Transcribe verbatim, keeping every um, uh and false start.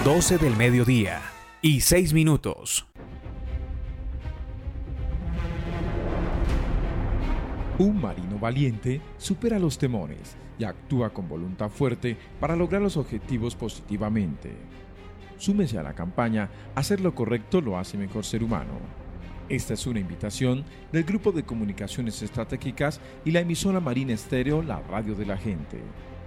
doce del mediodía y seis minutos. Un marino valiente supera los temores y actúa con voluntad fuerte para lograr los objetivos positivamente. Súmese a la campaña Hacer lo correcto lo hace mejor ser humano. Esta es una invitación del Grupo de Comunicaciones Estratégicas y la emisora Marina Estéreo, la radio de la gente.